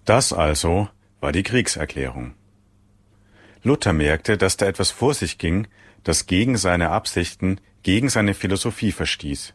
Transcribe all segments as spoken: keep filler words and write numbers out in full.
Das also war die Kriegserklärung. Luther merkte, dass da etwas vor sich ging, das gegen seine Absichten, gegen seine Philosophie verstieß.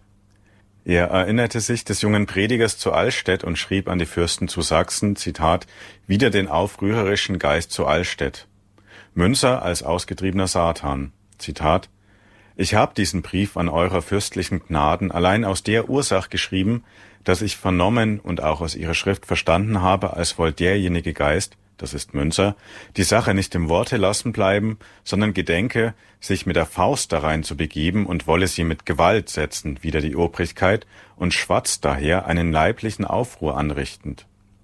Er erinnerte sich des jungen Predigers zu Allstedt und schrieb an die Fürsten zu Sachsen, Zitat, »wider den aufrührerischen Geist zu Allstedt«. Münzer als ausgetriebener Satan, Zitat, »Ich hab diesen Brief an eurer fürstlichen Gnaden allein aus der Ursache geschrieben, dass ich vernommen und auch aus ihrer Schrift verstanden habe, als wollt derjenige Geist, das ist Münzer, die Sache nicht im Worte lassen bleiben, sondern gedenke, sich mit der Faust darein zu begeben und wolle sie mit Gewalt setzen, wider die Obrigkeit, und schwatzt daher einen leiblichen Aufruhr anrichtend.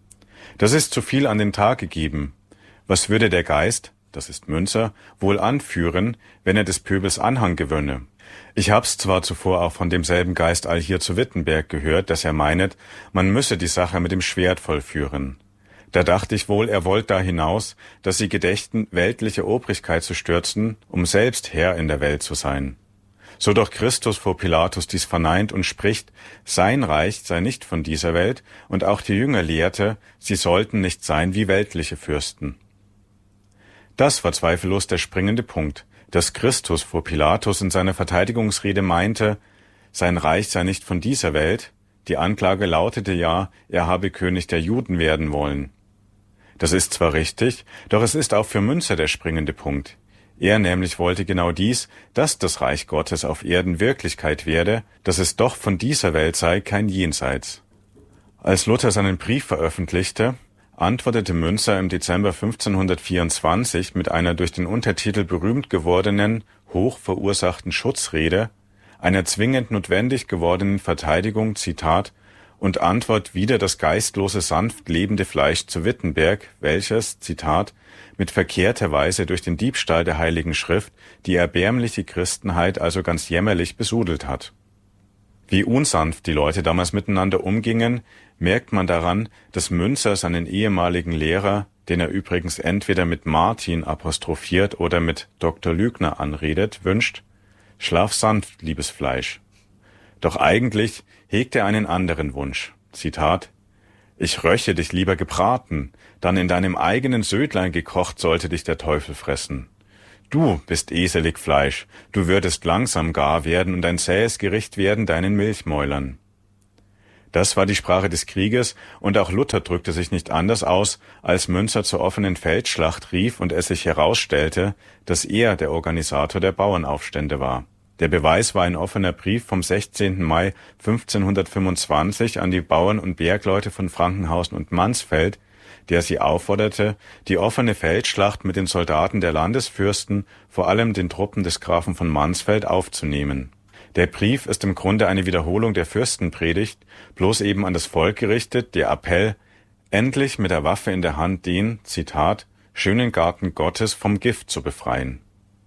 Das ist zu viel an den Tag gegeben. Was würde der Geist, das ist Münzer, wohl anführen, wenn er des Pöbels Anhang gewönne? Ich hab's zwar zuvor auch von demselben Geist allhier zu Wittenberg gehört, dass er meinet, man müsse die Sache mit dem Schwert vollführen. Da dachte ich wohl, er wollt da hinaus, dass sie gedächten, weltliche Obrigkeit zu stürzen, um selbst Herr in der Welt zu sein. So doch Christus vor Pilatus dies verneint und spricht, sein Reich sei nicht von dieser Welt, und auch die Jünger lehrte, sie sollten nicht sein wie weltliche Fürsten. Das war zweifellos der springende Punkt, dass Christus vor Pilatus in seiner Verteidigungsrede meinte, sein Reich sei nicht von dieser Welt, die Anklage lautete ja, er habe König der Juden werden wollen. Das ist zwar richtig, doch es ist auch für Münzer der springende Punkt. Er nämlich wollte genau dies, dass das Reich Gottes auf Erden Wirklichkeit werde, dass es doch von dieser Welt sei, kein Jenseits. Als Luther seinen Brief veröffentlichte, antwortete Münzer im Dezember fünfzehnhundertvierundzwanzig mit einer durch den Untertitel berühmt gewordenen, hoch verursachten Schutzrede, einer zwingend notwendig gewordenen Verteidigung, Zitat, und Antwort wider das geistlose, sanft lebende Fleisch zu Wittenberg, welches, Zitat, mit verkehrter Weise durch den Diebstahl der Heiligen Schrift die erbärmliche Christenheit also ganz jämmerlich besudelt hat. Wie unsanft die Leute damals miteinander umgingen, merkt man daran, dass Münzer seinen ehemaligen Lehrer, den er übrigens entweder mit Martin apostrophiert oder mit Doktor Lügner anredet, wünscht, »Schlaf sanft, liebes Fleisch«. Doch eigentlich hegt er einen anderen Wunsch. Zitat, »Ich röche dich lieber gebraten, dann in deinem eigenen Södlein gekocht sollte dich der Teufel fressen. Du bist eselig Fleisch, du würdest langsam gar werden und ein zähes Gericht werden deinen Milchmäulern.« Das war die Sprache des Krieges, und auch Luther drückte sich nicht anders aus, als Münzer zur offenen Feldschlacht rief und es sich herausstellte, dass er der Organisator der Bauernaufstände war. Der Beweis war ein offener Brief vom sechzehnten Mai fünfzehnhundertfünfundzwanzig an die Bauern und Bergleute von Frankenhausen und Mansfeld, der sie aufforderte, die offene Feldschlacht mit den Soldaten der Landesfürsten, vor allem den Truppen des Grafen von Mansfeld, aufzunehmen. Der Brief ist im Grunde eine Wiederholung der Fürstenpredigt, bloß eben an das Volk gerichtet, der Appell, endlich mit der Waffe in der Hand den, Zitat, schönen Garten Gottes vom Gift zu befreien.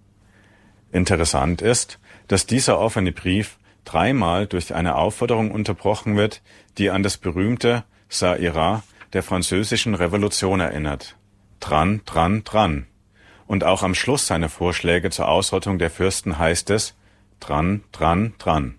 Interessant ist, dass dieser offene Brief dreimal durch eine Aufforderung unterbrochen wird, die an das berühmte Ça ira der französischen Revolution erinnert. Dran, dran, dran. Und auch am Schluss seiner Vorschläge zur Ausrottung der Fürsten heißt es, dran, dran, dran.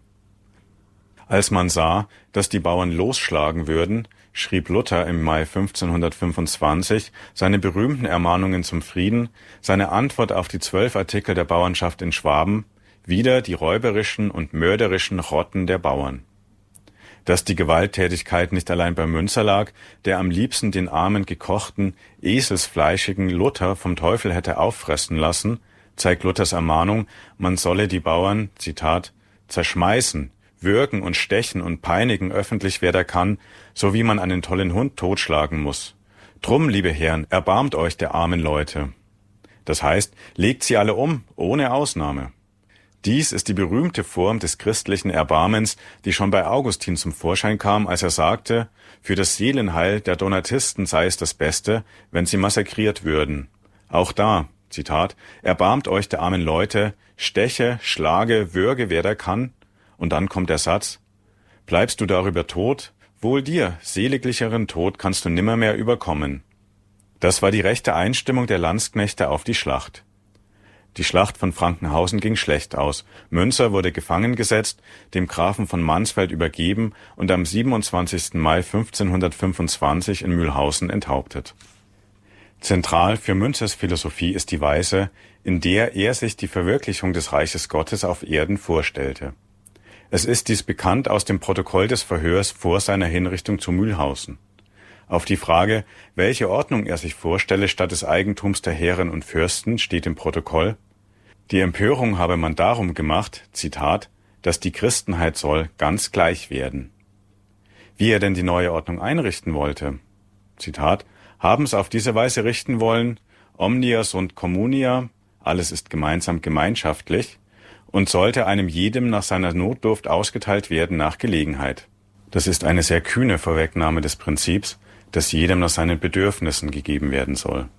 Als man sah, dass die Bauern losschlagen würden, schrieb Luther im Mai fünfzehnhundertfünfundzwanzig seine berühmten Ermahnungen zum Frieden, seine Antwort auf die zwölf Artikel der Bauernschaft in Schwaben, wieder die räuberischen und mörderischen Rotten der Bauern. Dass die Gewalttätigkeit nicht allein bei Münzer lag, der am liebsten den armen, gekochten, eselsfleischigen Luther vom Teufel hätte auffressen lassen, zeigt Luthers Ermahnung, man solle die Bauern, Zitat, zerschmeißen, würgen und stechen und peinigen öffentlich, wer da kann, so wie man einen tollen Hund totschlagen muss. Drum, liebe Herren, erbarmt euch der armen Leute. Das heißt, legt sie alle um, ohne Ausnahme. Dies ist die berühmte Form des christlichen Erbarmens, die schon bei Augustin zum Vorschein kam, als er sagte, für das Seelenheil der Donatisten sei es das Beste, wenn sie massakriert würden. Auch da, Zitat, erbarmt euch der armen Leute, steche, schlage, würge, wer da kann. Und dann kommt der Satz, bleibst du darüber tot, wohl dir, seliglicheren Tod kannst du nimmermehr überkommen. Das war die rechte Einstimmung der Landsknechte auf die Schlacht. Die Schlacht von Frankenhausen ging schlecht aus. Münzer wurde gefangen gesetzt, dem Grafen von Mansfeld übergeben und am siebenundzwanzigsten Mai fünfzehnhundertfünfundzwanzig in Mühlhausen enthauptet. Zentral für Münzers Philosophie ist die Weise, in der er sich die Verwirklichung des Reiches Gottes auf Erden vorstellte. Es ist dies bekannt aus dem Protokoll des Verhörs vor seiner Hinrichtung zu Mühlhausen. Auf die Frage, welche Ordnung er sich vorstelle statt des Eigentums der Herren und Fürsten, steht im Protokoll: Die Empörung habe man darum gemacht, Zitat, dass die Christenheit soll ganz gleich werden. Wie er denn die neue Ordnung einrichten wollte? Zitat, haben's auf diese Weise richten wollen, omnia sunt communia, alles ist gemeinsam gemeinschaftlich, und sollte einem jedem nach seiner Notdurft ausgeteilt werden nach Gelegenheit. Das ist eine sehr kühne Vorwegnahme des Prinzips, dass jedem nach seinen Bedürfnissen gegeben werden soll.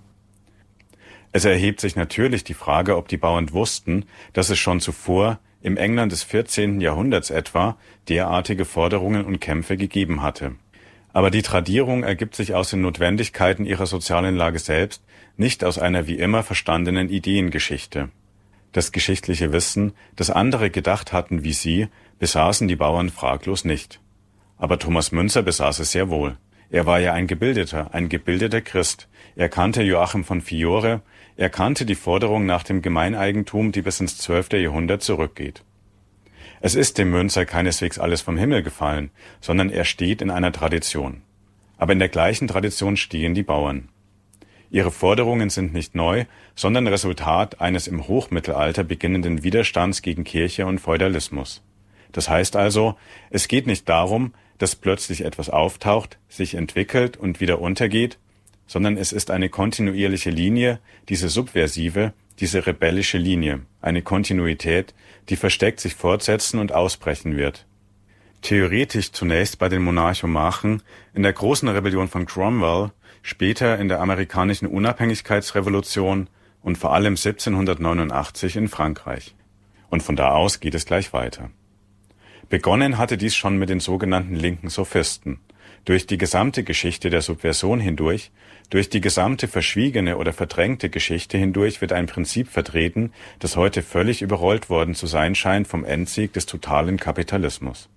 Es erhebt sich natürlich die Frage, ob die Bauern wussten, dass es schon zuvor, im England des vierzehnten Jahrhunderts etwa, derartige Forderungen und Kämpfe gegeben hatte. Aber die Tradierung ergibt sich aus den Notwendigkeiten ihrer sozialen Lage selbst, nicht aus einer wie immer verstandenen Ideengeschichte. Das geschichtliche Wissen, das andere gedacht hatten wie sie, besaßen die Bauern fraglos nicht. Aber Thomas Münzer besaß es sehr wohl. Er war ja ein Gebildeter, ein gebildeter Christ. Er kannte Joachim von Fiore, er kannte die Forderung nach dem Gemeineigentum, die bis ins zwölfte Jahrhundert zurückgeht. Es ist dem Münzer keineswegs alles vom Himmel gefallen, sondern er steht in einer Tradition. Aber in der gleichen Tradition stehen die Bauern. Ihre Forderungen sind nicht neu, sondern Resultat eines im Hochmittelalter beginnenden Widerstands gegen Kirche und Feudalismus. Das heißt also, es geht nicht darum, dass plötzlich etwas auftaucht, sich entwickelt und wieder untergeht, sondern es ist eine kontinuierliche Linie, diese subversive, diese rebellische Linie, eine Kontinuität, die versteckt sich fortsetzen und ausbrechen wird. Theoretisch zunächst bei den Monarchomachen, in der großen Rebellion von Cromwell, später in der amerikanischen Unabhängigkeitsrevolution und vor allem siebzehnhundertneunundachtzig in Frankreich. Und von da aus geht es gleich weiter. Begonnen hatte dies schon mit den sogenannten linken Sophisten. Durch die gesamte Geschichte der Subversion hindurch, durch die gesamte verschwiegene oder verdrängte Geschichte hindurch wird ein Prinzip vertreten, das heute völlig überrollt worden zu sein scheint vom Endsieg des totalen Kapitalismus.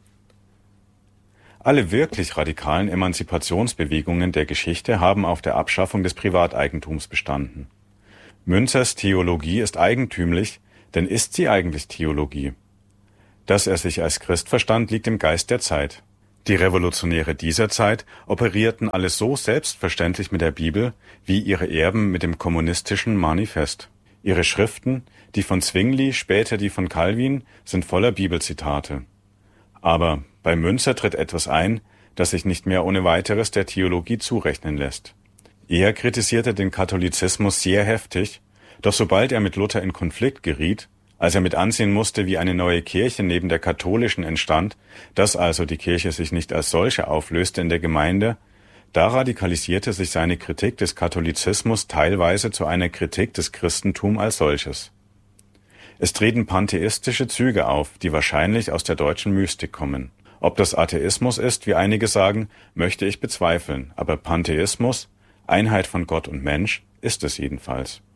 Alle wirklich radikalen Emanzipationsbewegungen der Geschichte haben auf der Abschaffung des Privateigentums bestanden. Münzers Theologie ist eigentümlich, denn ist sie eigentlich Theologie? Dass er sich als Christ verstand, liegt im Geist der Zeit. Die Revolutionäre dieser Zeit operierten alle so selbstverständlich mit der Bibel, wie ihre Erben mit dem kommunistischen Manifest. Ihre Schriften, die von Zwingli, später die von Calvin, sind voller Bibelzitate. Aber bei Münzer tritt etwas ein, das sich nicht mehr ohne weiteres der Theologie zurechnen lässt. Er kritisierte den Katholizismus sehr heftig, doch sobald er mit Luther in Konflikt geriet, als er mit ansehen musste, wie eine neue Kirche neben der katholischen entstand, dass also die Kirche sich nicht als solche auflöste in der Gemeinde, da radikalisierte sich seine Kritik des Katholizismus teilweise zu einer Kritik des Christentums als solches. Es treten pantheistische Züge auf, die wahrscheinlich aus der deutschen Mystik kommen. Ob das Atheismus ist, wie einige sagen, möchte ich bezweifeln, aber Pantheismus, Einheit von Gott und Mensch, ist es jedenfalls.